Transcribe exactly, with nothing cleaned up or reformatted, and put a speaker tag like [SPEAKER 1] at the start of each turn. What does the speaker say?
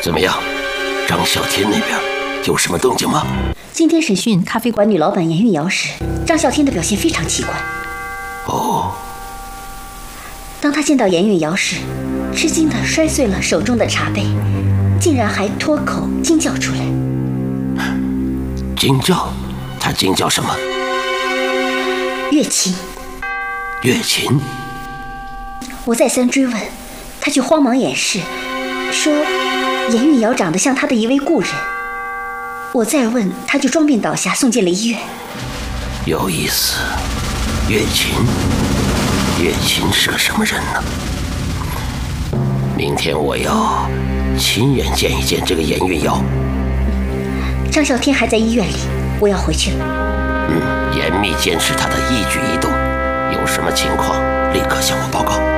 [SPEAKER 1] 怎么样，张小天那边有什么动静吗？
[SPEAKER 2] 今天审讯咖啡馆女老板严韵瑶时，张啸天的表现非常奇怪。
[SPEAKER 1] 哦。
[SPEAKER 2] 当他见到严韵瑶时，吃惊地摔碎了手中的茶杯，竟然还脱口惊叫出来。
[SPEAKER 1] 惊叫？他惊叫什么？
[SPEAKER 2] 月琴。
[SPEAKER 1] 月琴？
[SPEAKER 2] 我再三追问，他却慌忙掩饰，说严韵瑶长得像他的一位故人。我再问，他就装病倒下，送进了医院。
[SPEAKER 1] 有意思，月琴，月琴是个什么人呢？明天我要亲眼见一见这个严韵瑶。
[SPEAKER 2] 张啸天还在医院里，我要回去了。
[SPEAKER 1] 嗯，严密监视他的一举一动，有什么情况立刻向我报告。